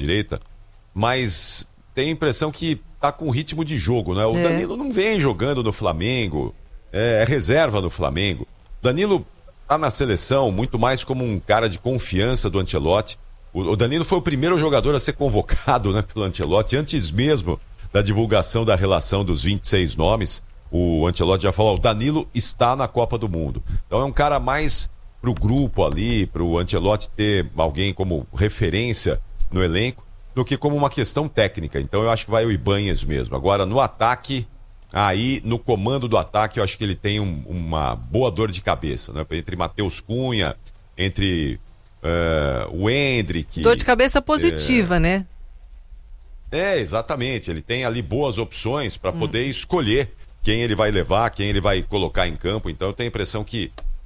direita, mas tem a impressão que tá com ritmo de jogo, né? O Danilo não vem jogando no Flamengo, é reserva no Flamengo. Danilo tá na seleção muito mais como um cara de confiança do Ancelotti. O Danilo foi o primeiro jogador a ser convocado, né, pelo Ancelotti, antes mesmo da divulgação da relação dos 26 nomes. O Ancelotti já falou, o Danilo está na Copa do Mundo. Então é um cara mais pro grupo ali, pro Ancelotti ter alguém como referência no elenco, do que como uma questão técnica. Então eu acho que vai o Ibanez mesmo. Agora, no ataque, aí no comando do ataque, eu acho que ele tem uma boa dor de cabeça, né? Entre Matheus Cunha, entre o Endrick... Dor de cabeça positiva, né? Exatamente. Ele tem ali boas opções para poder escolher quem ele vai levar, quem ele vai colocar em campo. Então eu tenho a impressão que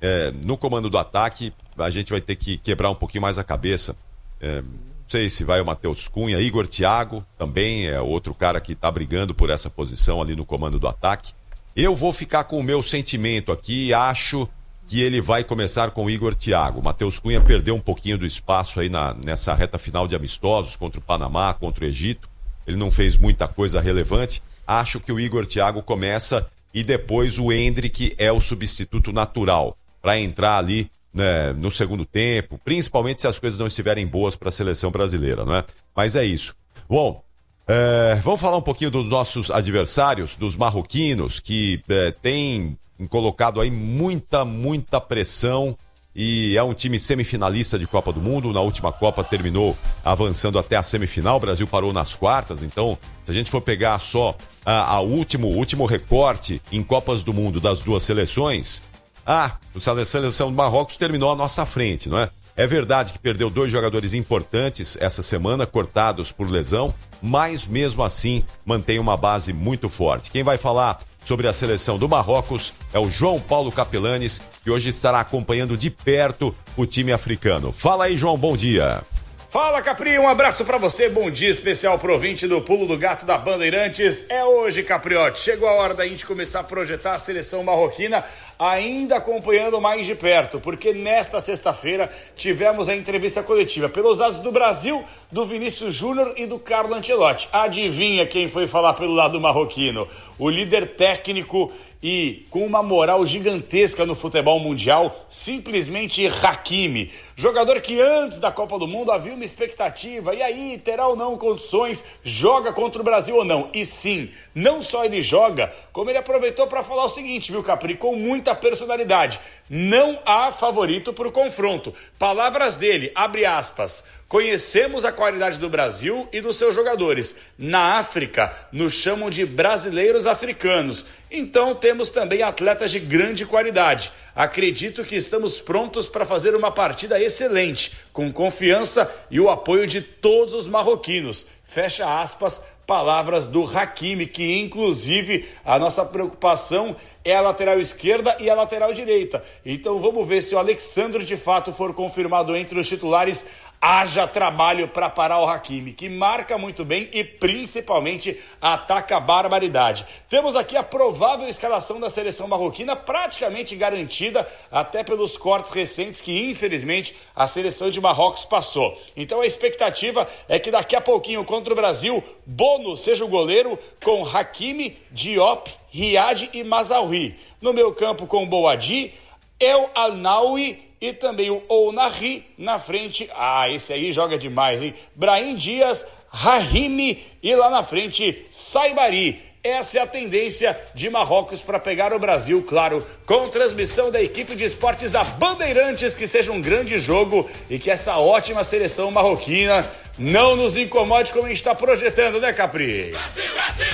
no comando do ataque a gente vai ter que quebrar um pouquinho mais a cabeça. Não sei se vai o Matheus Cunha, Igor Thiago também é outro cara que está brigando por essa posição ali no comando do ataque. Eu vou ficar com o meu sentimento aqui e acho que ele vai começar com o Igor Thiago. O Matheus Cunha perdeu um pouquinho do espaço aí nessa reta final de amistosos contra o Panamá, contra o Egito. Ele não fez muita coisa relevante. Acho que o Igor Thiago começa e depois o Endrick é o substituto natural para entrar ali, né, no segundo tempo, principalmente se as coisas não estiverem boas para a seleção brasileira, né? Mas é isso. Bom, vamos falar um pouquinho dos nossos adversários, dos marroquinos, que têm colocado aí muita pressão. E é um time semifinalista de Copa do Mundo. Na última Copa terminou avançando até a semifinal. O Brasil parou nas quartas. Então, se a gente for pegar só o último recorte em Copas do Mundo das duas seleções, a seleção do Marrocos terminou à nossa frente, não é? É verdade que perdeu 2 jogadores importantes essa semana, cortados por lesão, mas mesmo assim mantém uma base muito forte. Quem vai falar sobre a seleção do Marrocos é o João Paulo Capelanes, que hoje estará acompanhando de perto o time africano. Fala aí, João, bom dia. Fala, Capri, um abraço pra você, bom dia especial pro ouvinte do Pulo do Gato da Bandeirantes. É hoje, Capriote, chegou a hora da gente começar a projetar a seleção marroquina, ainda acompanhando mais de perto, porque nesta sexta-feira tivemos a entrevista coletiva pelos lados do Brasil, do Vinícius Júnior e do Carlo Ancelotti. Adivinha quem foi falar pelo lado marroquino? O líder técnico e com uma moral gigantesca no futebol mundial, simplesmente Hakimi. Jogador que antes da Copa do Mundo havia uma expectativa, e aí, terá ou não condições, joga contra o Brasil ou não? E sim, não só ele joga, como ele aproveitou para falar o seguinte, viu, Capri, com muita personalidade, não há favorito para o confronto. Palavras dele, abre aspas, conhecemos a qualidade do Brasil e dos seus jogadores. Na África, nos chamam de brasileiros africanos. Então temos também atletas de grande qualidade. Acredito que estamos prontos para fazer uma partida excelente, com confiança e o apoio de todos os marroquinos. Fecha aspas, palavras do Hakimi, que inclusive a nossa preocupação é a lateral esquerda e a lateral direita. Então vamos ver se o Alexandre de fato for confirmado entre os titulares. Haja trabalho para parar o Hakimi, que marca muito bem e principalmente ataca a barbaridade. Temos aqui a provável escalação da seleção marroquina, praticamente garantida até pelos cortes recentes que infelizmente a seleção de Marrocos passou. Então a expectativa é que daqui a pouquinho contra o Brasil, Bono seja o goleiro com Hakimi, Diop, Riad e Mazraoui. No meio campo com Boadi, El Al-Nawi e também o Ounahi na frente. Esse aí joga demais, hein? Brahim Dias, Rahimi e lá na frente Saibari. Essa é a tendência de Marrocos para pegar o Brasil, claro, com transmissão da equipe de esportes da Bandeirantes, que seja um grande jogo e que essa ótima seleção marroquina não nos incomode como a gente está projetando, né, Capri? Brasil, Brasil,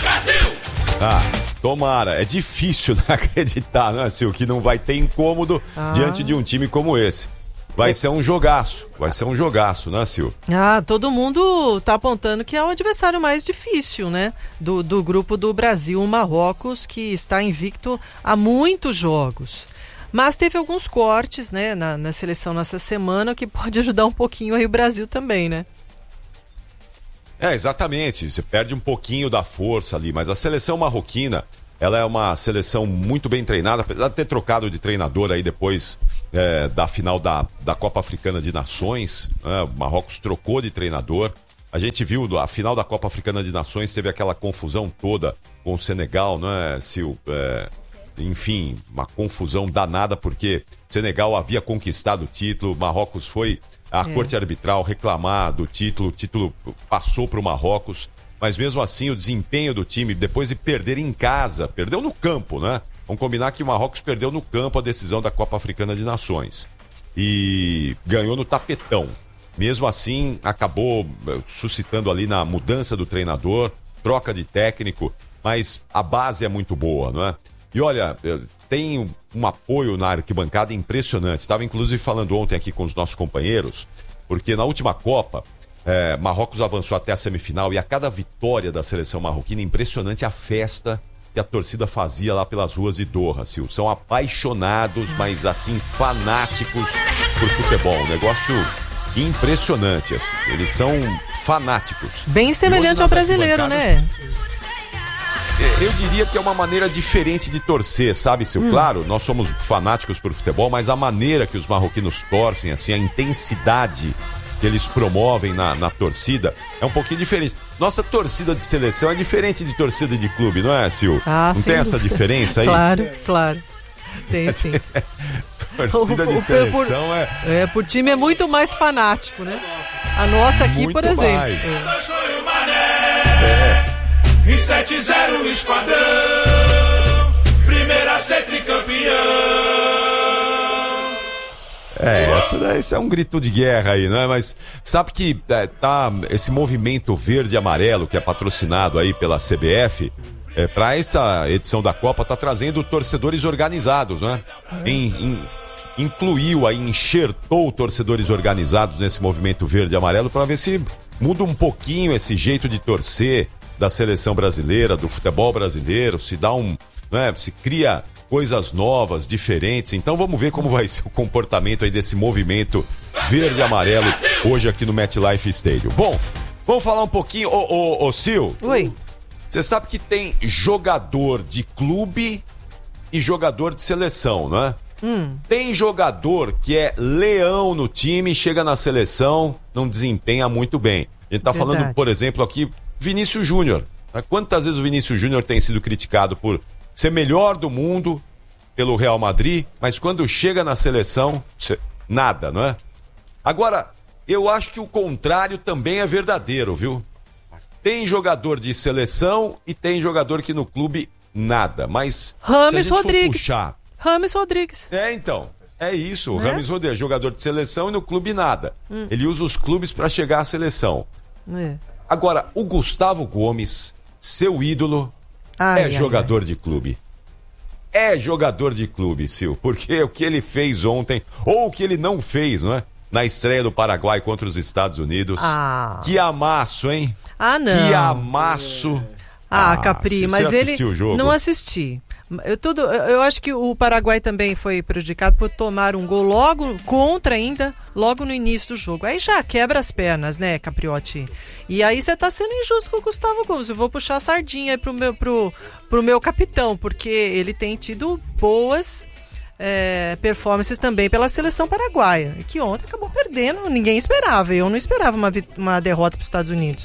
Brasil! Tomara, é difícil acreditar, né, Sil, que não vai ter incômodo diante de um time como esse. Vai ser um jogaço, né, Sil? Todo mundo tá apontando que é o adversário mais difícil, né, do grupo do Brasil, o Marrocos, que está invicto há muitos jogos. Mas teve alguns cortes, né, na seleção nessa semana, que pode ajudar um pouquinho aí o Brasil também, né? Exatamente, você perde um pouquinho da força ali, mas a seleção marroquina, ela é uma seleção muito bem treinada, apesar de ter trocado de treinador aí depois da final da Copa Africana de Nações, o Marrocos trocou de treinador, A gente viu a final da Copa Africana de Nações, teve aquela confusão toda com o Senegal, né, Sil? Enfim, uma confusão danada, porque o Senegal havia conquistado o título, Marrocos foi à corte arbitral reclamar do título, o título passou para o Marrocos, mas mesmo assim o desempenho do time, depois de perder em casa, perdeu no campo, né? Vamos combinar que o Marrocos perdeu no campo a decisão da Copa Africana de Nações e ganhou no tapetão. Mesmo assim, acabou suscitando ali na mudança do treinador, troca de técnico, mas a base é muito boa, não é? E olha, tem um apoio na arquibancada impressionante. Estava inclusive falando ontem aqui com os nossos companheiros, porque na última Copa, Marrocos avançou até a semifinal e a cada vitória da seleção marroquina, impressionante a festa que a torcida fazia lá pelas ruas de Doha, Sil. São apaixonados, mas assim, fanáticos por futebol. Um negócio impressionante, assim. Eles são fanáticos. Bem semelhante ao brasileiro, né? Eu diria que é uma maneira diferente de torcer, sabe, Sil? Claro, nós somos fanáticos por futebol, mas a maneira que os marroquinos torcem, assim, a intensidade que eles promovem na torcida é um pouquinho diferente. Nossa torcida de seleção é diferente de torcida de clube, não é, Sil? Não tem essa diferença aí? Claro. Tem sim. Torcida de seleção por time é muito mais fanático, né? A nossa aqui, muito por exemplo. Mais. Em 7-0 esquadrão, primeira ser tricampeão. Esse é um grito de guerra aí, né? Mas sabe que tá esse movimento verde e amarelo que é patrocinado aí pela CBF, para essa edição da Copa, tá trazendo torcedores organizados, né? Incluiu aí, enxertou torcedores organizados nesse movimento verde e amarelo para ver se muda um pouquinho esse jeito de torcer da seleção brasileira, do futebol brasileiro, se dá se cria coisas novas, diferentes. Então vamos ver como vai ser o comportamento aí desse movimento verde e amarelo hoje aqui no MetLife Stadium. Bom, vamos falar um pouquinho, Sil. Oi. Você sabe que tem jogador de clube e jogador de seleção, né? Tem jogador que é leão no time, chega na seleção, não desempenha muito bem. A gente tá falando, por exemplo, aqui, Vinícius Júnior. Quantas vezes o Vinícius Júnior tem sido criticado por ser melhor do mundo pelo Real Madrid, mas quando chega na seleção, nada, não é? Agora, eu acho que o contrário também é verdadeiro, viu? Tem jogador de seleção e tem jogador que no clube nada, mas Rames se a gente Rodrigues. for puxar... Rames Rodrigues. Então, é isso, o Rames Rodrigues, jogador de seleção e no clube nada. Ele usa os clubes para chegar à seleção. Agora, o Gustavo Gomes, seu ídolo, jogador de clube. É jogador de clube, Sil, porque o que ele fez ontem, ou o que ele não fez, não é? Na estreia do Paraguai contra os Estados Unidos. Que amasso, hein? Não. Que amasso. Capri, mas você assistiu o jogo? Não assisti. Eu acho que o Paraguai também foi prejudicado por tomar um gol logo no início do jogo. Aí já quebra as pernas, né, Capriotti? E aí você tá sendo injusto com o Gustavo Gomes. Eu vou puxar a sardinha aí pro meu capitão, porque ele tem tido boas performances também pela seleção paraguaia, que ontem acabou perdendo, ninguém esperava. Eu não esperava uma derrota para os Estados Unidos.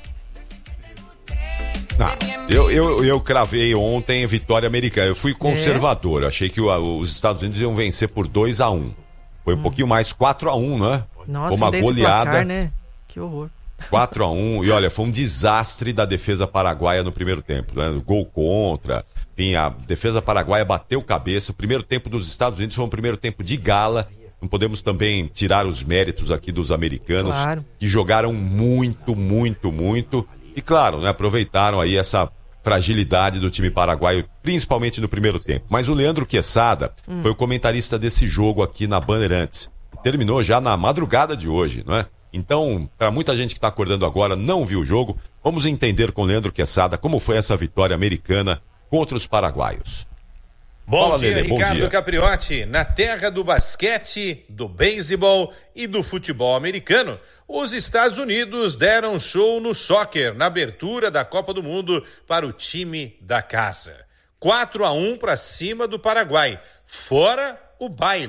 Eu cravei ontem vitória americana. Eu fui conservador. Achei que os Estados Unidos iam vencer por 2-1. Foi um pouquinho mais, 4-1, né? Nossa, uma goleada. Placar, né? Que horror. 4-1. E olha, foi um desastre da defesa paraguaia no primeiro tempo, né? Gol contra. Enfim, a defesa paraguaia bateu cabeça. O primeiro tempo dos Estados Unidos foi um primeiro tempo de gala. Não podemos também tirar os méritos aqui dos americanos, que jogaram muito, muito, muito. E claro, né, aproveitaram aí essa fragilidade do time paraguaio, principalmente no primeiro tempo. Mas o Leandro Quesada foi o comentarista desse jogo aqui na Bandeirantes. Terminou já na madrugada de hoje, não é? Então, para muita gente que está acordando agora, não viu o jogo, vamos entender com o Leandro Quesada como foi essa vitória americana contra os paraguaios. Bom dia, Ricardo Capriotti. Na terra do basquete, do beisebol e do futebol americano, os Estados Unidos deram show no soccer na abertura da Copa do Mundo para o time da casa. 4-1 para cima do Paraguai, fora o baile.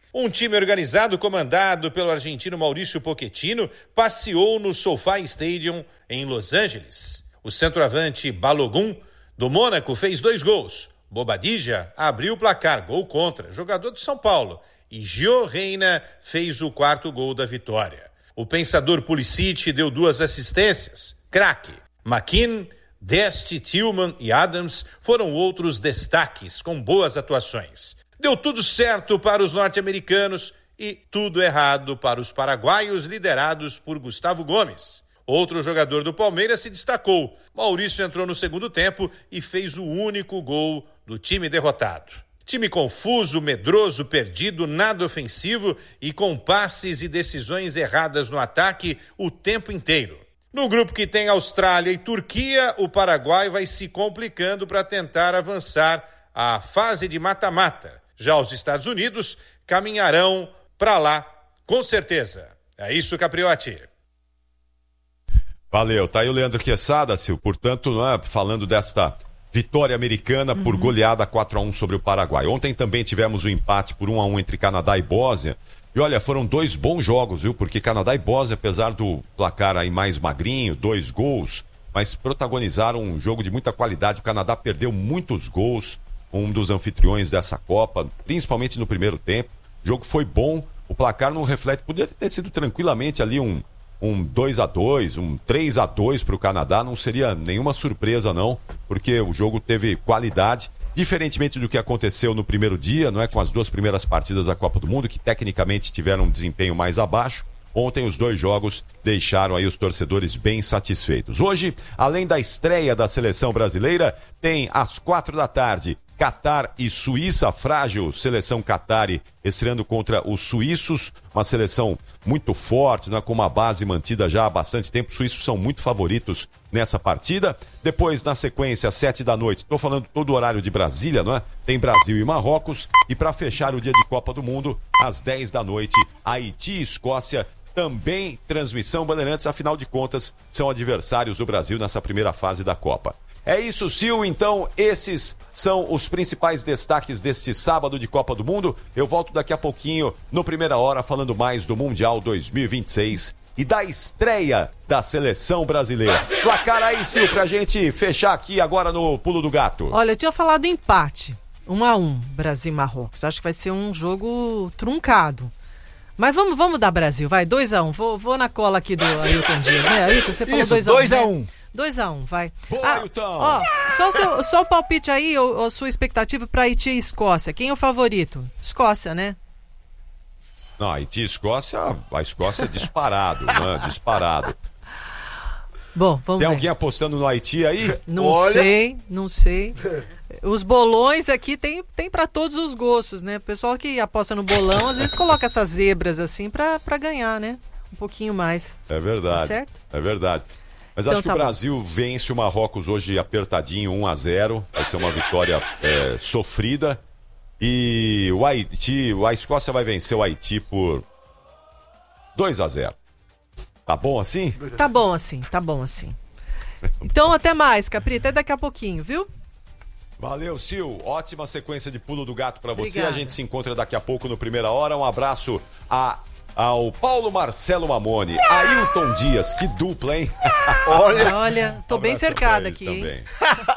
Um time organizado comandado pelo argentino Maurício Pochettino passeou no SoFi Stadium em Los Angeles. O centroavante Balogun, do Mônaco, fez 2 gols. Bobadilla abriu o placar, gol contra, jogador do São Paulo. E Gio Reyna fez o 4º gol da vitória. O pensador Pulisic deu 2 assistências. Craque. McKean, Dest, Tillman e Adams foram outros destaques com boas atuações. Deu tudo certo para os norte-americanos e tudo errado para os paraguaios liderados por Gustavo Gomes. Outro jogador do Palmeiras se destacou. Maurício entrou no segundo tempo e fez o único gol do time derrotado. Time confuso, medroso, perdido, nada ofensivo e com passes e decisões erradas no ataque o tempo inteiro. No grupo que tem Austrália e Turquia, o Paraguai vai se complicando para tentar avançar à fase de mata-mata. Já os Estados Unidos caminharão para lá, com certeza. É isso, Capriotti. Valeu, tá aí o Leandro Quesada, Sil. Portanto, falando desta vitória americana por goleada 4-1 sobre o Paraguai. Ontem também tivemos um empate por 1-1 entre Canadá e Bósnia. E olha, foram 2 bons jogos, viu? Porque Canadá e Bósnia, apesar do placar aí mais magrinho, 2 gols, mas protagonizaram um jogo de muita qualidade. O Canadá perdeu muitos gols, um dos anfitriões dessa Copa, principalmente no primeiro tempo. O jogo foi bom, o placar não reflete, poderia ter sido tranquilamente ali um 2-2, um 3-2 para o Canadá, não seria nenhuma surpresa não, porque o jogo teve qualidade, diferentemente do que aconteceu no primeiro dia, não é, com as 2 primeiras partidas da Copa do Mundo, que tecnicamente tiveram um desempenho mais abaixo. Ontem os 2 jogos deixaram aí os torcedores bem satisfeitos. Hoje, além da estreia da seleção brasileira, tem às 4 da tarde Catar e Suíça, frágil seleção Catari estreando contra os suíços, uma seleção muito forte, com uma base mantida já há bastante tempo. Os suíços são muito favoritos nessa partida. Depois, na sequência, às 7 da noite, estou falando todo o horário de Brasília, não é? Tem Brasil e Marrocos. E para fechar o dia de Copa do Mundo, às 10 da noite, Haiti e Escócia. Também transmissão Bandeirantes, afinal de contas, são adversários do Brasil nessa primeira fase da Copa. É isso, Sil, então esses são os principais destaques deste sábado de Copa do Mundo. Eu volto daqui a pouquinho, no Primeira Hora, falando mais do Mundial 2026 e da estreia da seleção brasileira. Placar aí, Sil, pra gente fechar aqui agora no Pulo do Gato. Olha, eu tinha falado empate, 1-1, Brasil e Marrocos. Acho que vai ser um jogo truncado. Mas vamos dar Brasil, vai, 2-1. Vou na cola aqui do Ailton Dias, né? Ailton, você falou 2-1. 2-1, vai. Boa, só o palpite aí, a sua expectativa para Haiti e Escócia. Quem é o favorito? Escócia, né? Não, Haiti e Escócia, a Escócia é disparado, né? Disparado. Bom, vamos ver. Tem alguém apostando no Haiti aí? Não sei. Os bolões aqui tem para todos os gostos, né? O pessoal que aposta no bolão, às vezes coloca essas zebras assim para ganhar, né? Um pouquinho mais. É verdade. Tá certo? É verdade. Mas então, acho que o Brasil vence o Marrocos hoje apertadinho, 1-0. Vai ser uma vitória sofrida. E o Haiti, a Escócia vai vencer o Haiti por 2-0. Tá bom assim? Tá bom assim. Então até mais, Capri, até daqui a pouquinho, viu? Valeu, Sil. Ótima sequência de Pulo do Gato pra você. Obrigada. A gente se encontra daqui a pouco no Primeira Hora. Um abraço ao Paulo Marcelo Mamone, Ailton Dias, que dupla, hein? Olha, tô bem cercada aqui, também. hein?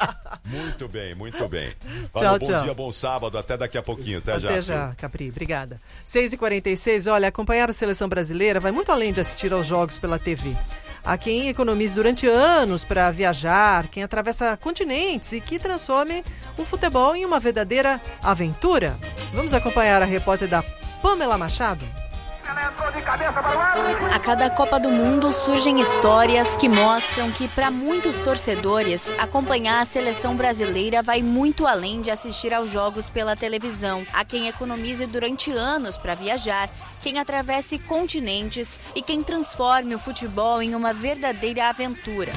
Muito bem. Valeu, Tchau. Bom dia, bom sábado, até daqui a pouquinho. Até já, Capri, obrigada. 6h46, olha, acompanhar a seleção brasileira vai muito além de assistir aos jogos pela TV. Há quem economize durante anos para viajar, quem atravessa continentes e que transforme o futebol em uma verdadeira aventura. Vamos acompanhar a repórter da Pamela Machado? A cada Copa do Mundo surgem histórias que mostram que, para muitos torcedores, acompanhar a seleção brasileira vai muito além de assistir aos jogos pela televisão. Há quem economize durante anos para viajar, quem atravesse continentes e quem transforme o futebol em uma verdadeira aventura.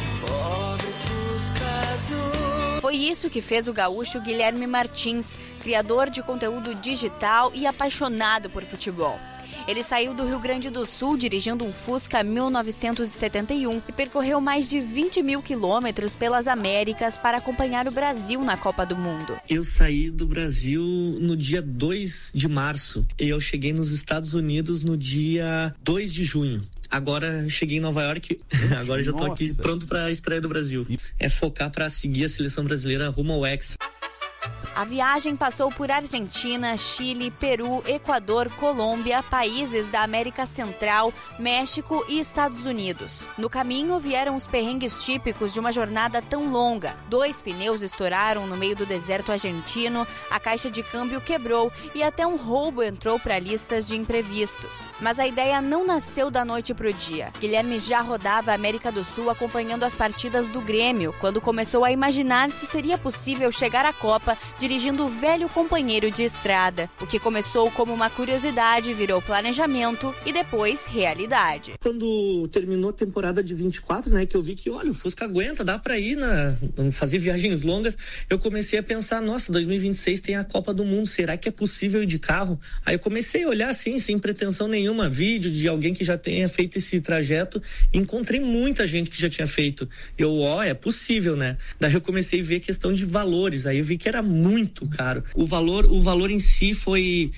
Foi isso que fez o gaúcho Guilherme Martins, criador de conteúdo digital e apaixonado por futebol. Ele saiu do Rio Grande do Sul dirigindo um Fusca 1971 e percorreu mais de 20 mil quilômetros pelas Américas para acompanhar o Brasil na Copa do Mundo. Eu saí do Brasil no dia 2 de março e eu cheguei nos Estados Unidos no dia 2 de junho. Agora cheguei em Nova York, agora já tô aqui pronto para a estreia do Brasil. É focar para seguir a seleção brasileira rumo ao Hexa. A viagem passou por Argentina, Chile, Peru, Equador, Colômbia, países da América Central, México e Estados Unidos. No caminho vieram os perrengues típicos de uma jornada tão longa. 2 pneus estouraram no meio do deserto argentino, a caixa de câmbio quebrou e até um roubo entrou para listas de imprevistos. Mas a ideia não nasceu da noite para o dia. Guilherme já rodava a América do Sul acompanhando as partidas do Grêmio, quando começou a imaginar se seria possível chegar à Copa dirigindo o velho companheiro de estrada. O que começou como uma curiosidade virou planejamento e depois realidade. Quando terminou a temporada de 24, né, que eu vi que, olha, o Fusca aguenta, dá pra ir fazer viagens longas, eu comecei a pensar, nossa, 2026 tem a Copa do Mundo, será que é possível ir de carro? Aí eu comecei a olhar assim, sem pretensão nenhuma, vídeo de alguém que já tenha feito esse trajeto, e encontrei muita gente que já tinha feito. É possível, né? Daí eu comecei a ver questão de valores, aí eu vi que era muito caro. O valor em si foi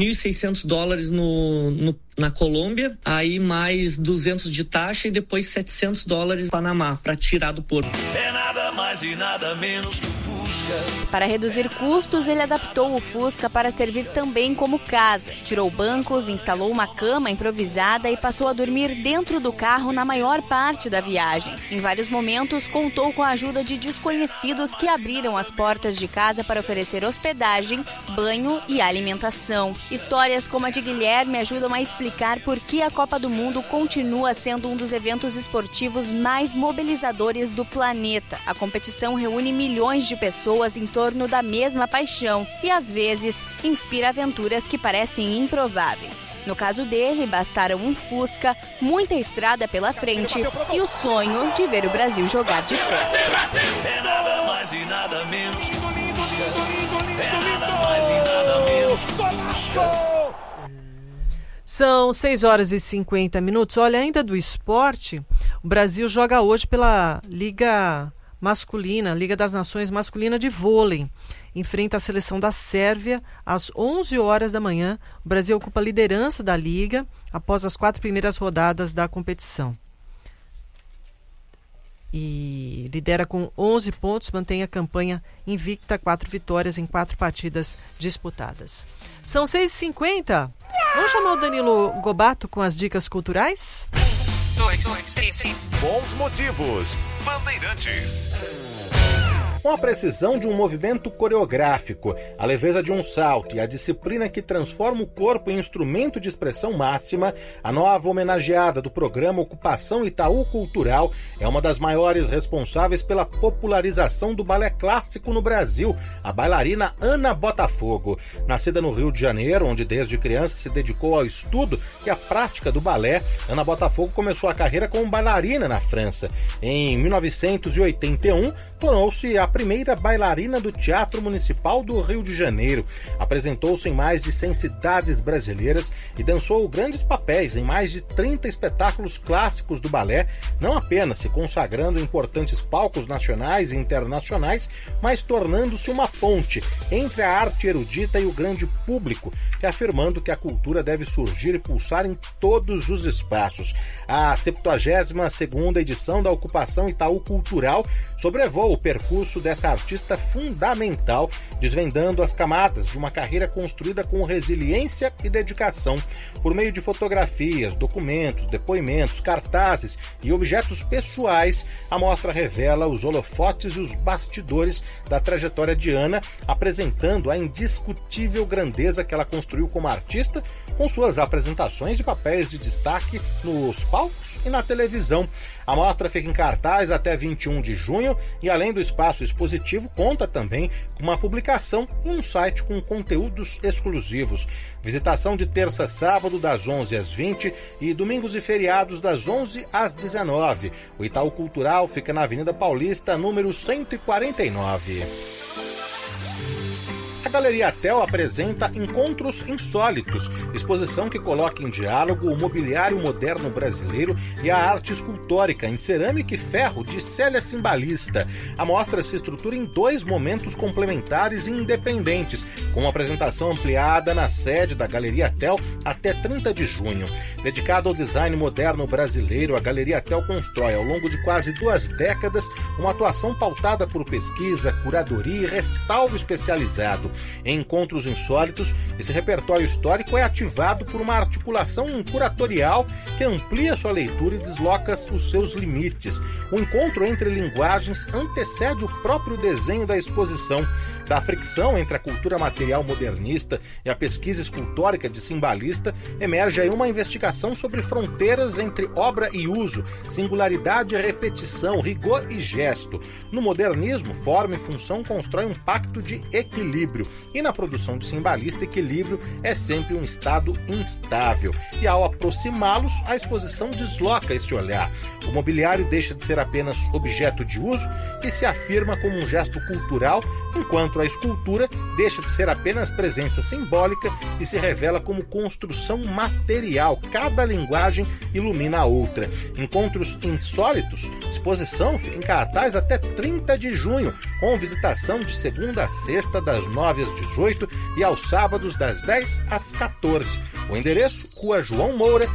$1.600 na Colômbia, aí mais 200 de taxa e depois $700 Panamá para tirar do porto. É nada mais e nada menos que o Fusca. Para reduzir custos, ele adaptou o Fusca para servir também como casa. Tirou bancos, instalou uma cama improvisada e passou a dormir dentro do carro na maior parte da viagem. Em vários momentos, contou com a ajuda de desconhecidos que abriram as portas de casa para oferecer hospedagem, banho e alimentação. Histórias como a de Guilherme ajudam a explicar por que a Copa do Mundo continua sendo um dos eventos esportivos mais mobilizadores do planeta. A competição reúne milhões de pessoas em torno da mesma paixão e, às vezes, inspira aventuras que parecem improváveis. No caso dele, bastaram um Fusca, muita estrada pela frente e o sonho de ver o Brasil jogar de pé. É nada mais e nada menos que o Fusca. É nada mais e nada menos que o Fusca. São 6h50. Olha, ainda do esporte, o Brasil joga hoje pela Liga Masculina, Liga das Nações Masculina de Vôlei. Enfrenta a seleção da Sérvia às 11 horas da manhã. O Brasil ocupa a liderança da Liga após as 4 primeiras rodadas da competição. E lidera com 11 pontos, mantém a campanha invicta, 4 vitórias em 4 partidas disputadas. São 6h50. Vamos chamar o Danilo Gobato com as dicas culturais? 1, 2, 3. Bons motivos. Bandeirantes. Com a precisão de um movimento coreográfico, a leveza de um salto e a disciplina que transforma o corpo em instrumento de expressão máxima, a nova homenageada do programa Ocupação Itaú Cultural é uma das maiores responsáveis pela popularização do balé clássico no Brasil, a bailarina Ana Botafogo. Nascida no Rio de Janeiro, onde desde criança se dedicou ao estudo e à prática do balé, Ana Botafogo começou a carreira como bailarina na França. Em 1981, tornou-se a primeira bailarina do Teatro Municipal do Rio de Janeiro. Apresentou-se em mais de 100 cidades brasileiras e dançou grandes papéis em mais de 30 espetáculos clássicos do balé, não apenas se consagrando em importantes palcos nacionais e internacionais, mas tornando-se uma ponte entre a arte erudita e o grande público, afirmando que a cultura deve surgir e pulsar em todos os espaços. A 72ª edição da Ocupação Itaú Cultural sobrevoa o percurso dessa artista fundamental, desvendando as camadas de uma carreira construída com resiliência e dedicação. Por meio de fotografias, documentos, depoimentos, cartazes e objetos pessoais, a mostra revela os holofotes e os bastidores da trajetória de Ana, apresentando a indiscutível grandeza que ela construiu como artista, com suas apresentações e papéis de destaque nos palcos e na televisão. A mostra fica em cartaz até 21 de junho e, além do espaço expositivo, conta também com uma publicação em um site com conteúdos exclusivos. Visitação de terça a sábado, das 11 às 20 e domingos e feriados, das 11 às 19. O Itaú Cultural fica na Avenida Paulista, número 149. A Galeria Tel apresenta Encontros Insólitos, exposição que coloca em diálogo o mobiliário moderno brasileiro e a arte escultórica em cerâmica e ferro de Célia Cimbalista. A mostra se estrutura em 2 momentos complementares e independentes, com uma apresentação ampliada na sede da Galeria Tel até 30 de junho. Dedicado ao design moderno brasileiro, a Galeria Tel constrói, ao longo de quase 2 décadas, uma atuação pautada por pesquisa, curadoria e restauro especializado. Em Encontros Insólitos, esse repertório histórico é ativado por uma articulação curatorial que amplia sua leitura e desloca os seus limites. O encontro entre linguagens antecede o próprio desenho da exposição. Da fricção entre a cultura material modernista e a pesquisa escultórica de Cimbalista, emerge aí uma investigação sobre fronteiras entre obra e uso, singularidade e repetição, rigor e gesto. No modernismo, forma e função constroem um pacto de equilíbrio. E na produção de Cimbalista, equilíbrio é sempre um estado instável. E ao aproximá-los, a exposição desloca esse olhar. O mobiliário deixa de ser apenas objeto de uso e se afirma como um gesto cultural, enquanto a escultura deixa de ser apenas presença simbólica e se revela como construção material. Cada linguagem ilumina a outra. Encontros Insólitos, exposição fica em cartaz até 30 de junho, com visitação de segunda a sexta, das 9 às 18 e aos sábados, das 10 às 14. O endereço, Rua João Moura,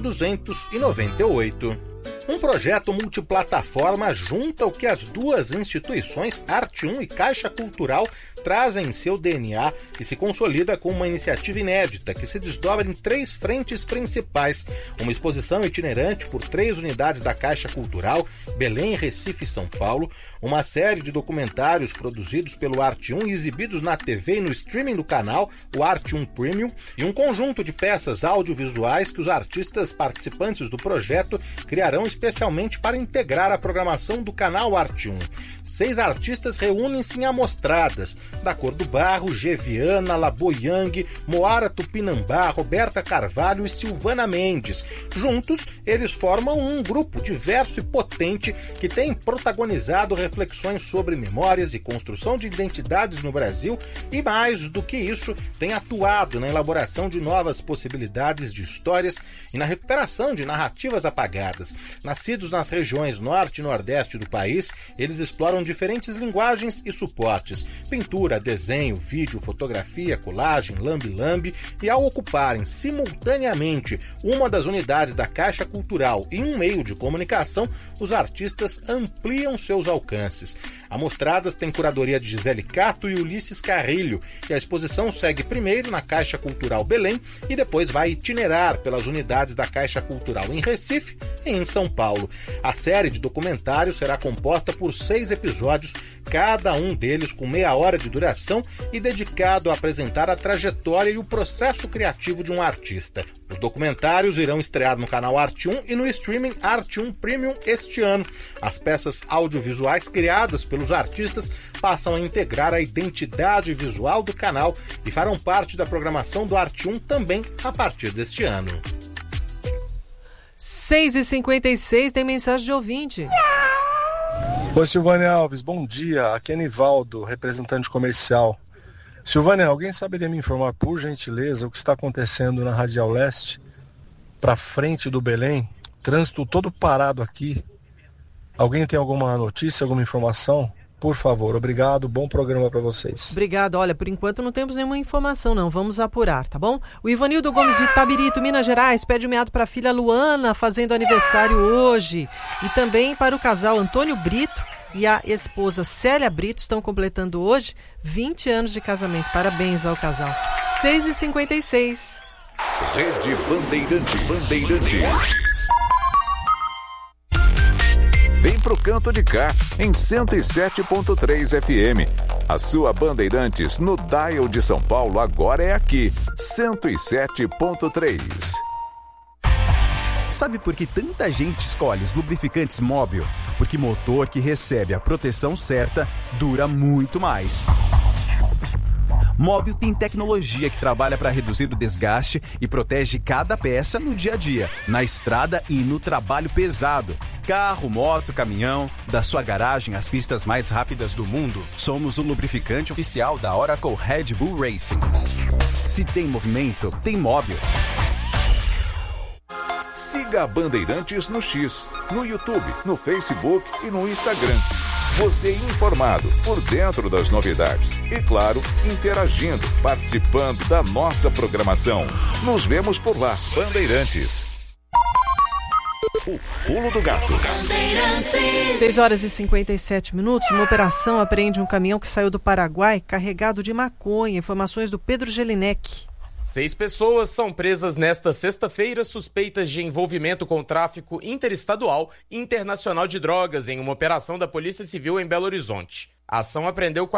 1298. Um projeto multiplataforma junta o que as 2 instituições, Arte1 e Caixa Cultural, trazem em seu DNA e se consolida com uma iniciativa inédita que se desdobra em 3 frentes principais. Uma exposição itinerante por 3 unidades da Caixa Cultural, Belém, Recife e São Paulo, uma série de documentários produzidos pelo Arte1 e exibidos na TV e no streaming do canal, o Arte1 Premium, e um conjunto de peças audiovisuais que os artistas participantes do projeto criarão especialmente para integrar a programação do canal Arte1. 6 artistas reúnem-se em amostradas: Da Cor do Barro, Geviana, Laboyang, Moara Tupinambá, Roberta Carvalho e Silvana Mendes. Juntos, eles formam um grupo diverso e potente que tem protagonizado reflexões sobre memórias e construção de identidades no Brasil e, mais do que isso, tem atuado na elaboração de novas possibilidades de histórias e na recuperação de narrativas apagadas. Nascidos nas regiões norte e nordeste do país, eles exploram diferentes linguagens e suportes: pintura, desenho, vídeo, fotografia, colagem, lambe-lambe, e ao ocuparem simultaneamente uma das unidades da Caixa Cultural e um meio de comunicação, os artistas ampliam seus alcances. A Mostradas tem curadoria de Gisele Cato e Ulisses Carrilho, e a exposição segue primeiro na Caixa Cultural Belém e depois vai itinerar pelas unidades da Caixa Cultural em Recife e em São Paulo. A série de documentários será composta por 6 episódios, cada um deles com meia hora de duração e dedicado a apresentar a trajetória e o processo criativo de um artista. Os documentários irão estrear no canal Arte1 e no streaming Arte1 Premium este ano. As peças audiovisuais criadas pelos artistas passam a integrar a identidade visual do canal e farão parte da programação do Arte1 também a partir deste ano. 6h56, tem mensagem de ouvinte. Oi, Silvânia Alves, bom dia. Aqui é Nivaldo, representante comercial. Silvânia, alguém saberia me informar, por gentileza, o que está acontecendo na Radial Leste, para frente do Belém? Trânsito todo parado aqui. Alguém tem alguma notícia, alguma informação? Por favor, obrigado, bom programa para vocês. Obrigado, olha, por enquanto não temos nenhuma informação não, vamos apurar, tá bom? O Ivanildo Gomes de Itabirito, Minas Gerais, pede um meado para a filha Luana, fazendo aniversário hoje, e também para o casal Antônio Brito e a esposa Célia Brito, estão completando hoje 20 anos de casamento, parabéns ao casal. 6h56. Rede Bandeirantes. Vem pro canto de cá, em 107.3 FM. A sua Bandeirantes no dial de São Paulo agora é aqui, 107.3. Sabe por que tanta gente escolhe os lubrificantes Móbil? Porque motor que recebe a proteção certa dura muito mais. Móbil tem tecnologia que trabalha para reduzir o desgaste e protege cada peça no dia a dia, na estrada e no trabalho pesado. Carro, moto, caminhão, da sua garagem às pistas mais rápidas do mundo, somos o lubrificante oficial da Oracle Red Bull Racing. Se tem movimento, tem Móbil. Siga a Bandeirantes no X, no YouTube, no Facebook e no Instagram. Você informado, por dentro das novidades. E claro, interagindo, participando da nossa programação. Nos vemos por lá. Bandeirantes. O Pulo do Gato. 6 horas e 57 minutos. Uma operação apreende um caminhão que saiu do Paraguai carregado de maconha. Informações do Pedro Gelinek. 6 pessoas são presas nesta sexta-feira suspeitas de envolvimento com tráfico interestadual e internacional de drogas em uma operação da Polícia Civil em Belo Horizonte. A ação apreendeu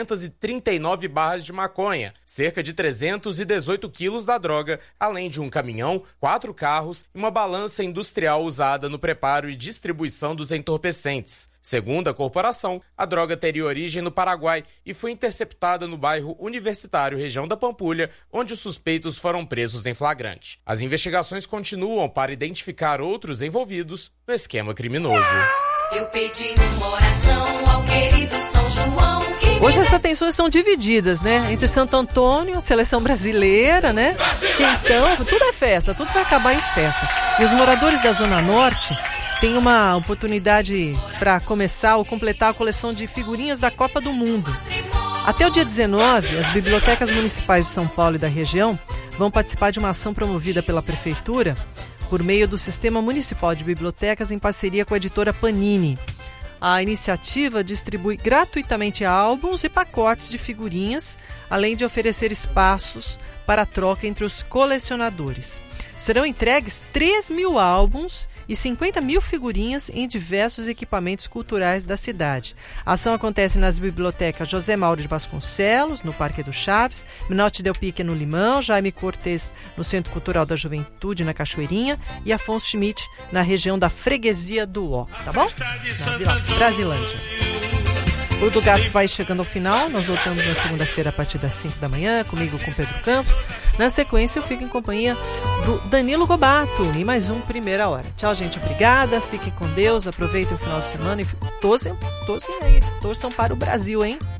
439 barras de maconha, cerca de 318 quilos da droga, além de um caminhão, 4 carros e uma balança industrial usada no preparo e distribuição dos entorpecentes. Segundo a corporação, a droga teria origem no Paraguai e foi interceptada no bairro Universitário, região da Pampulha, onde os suspeitos foram presos em flagrante. As investigações continuam para identificar outros envolvidos no esquema criminoso. Eu pedi uma oração ao querido São João. Hoje as atenções estão divididas, né? Entre Santo Antônio, a seleção brasileira, né? Então, tudo é festa, tudo vai acabar em festa. E os moradores da Zona Norte têm uma oportunidade para começar ou completar a coleção de figurinhas da Copa do Mundo. Até o dia 19, as bibliotecas municipais de São Paulo e da região vão participar de uma ação promovida pela Prefeitura por meio do Sistema Municipal de Bibliotecas em parceria com a editora Panini. A iniciativa distribui gratuitamente álbuns e pacotes de figurinhas, além de oferecer espaços para troca entre os colecionadores. Serão entregues 3.000 álbuns e 50.000 figurinhas em diversos equipamentos culturais da cidade. A ação acontece nas bibliotecas José Mauro de Vasconcelos, no Parque do Chaves, Minote Del Pique, no Limão, Jaime Cortez, no Centro Cultural da Juventude, na Cachoeirinha, e Afonso Schmidt, na região da Freguesia do Ó, tá bom? Na Vila Brasilândia. O do Gato vai chegando ao final. Nós voltamos na segunda-feira a partir das 5 da manhã, comigo, com Pedro Campos. Na sequência, eu fico em companhia do Danilo Gobato em mais um Primeira Hora. Tchau, gente. Obrigada. Fiquem com Deus. Aproveitem o final de semana e torçam para o Brasil, hein?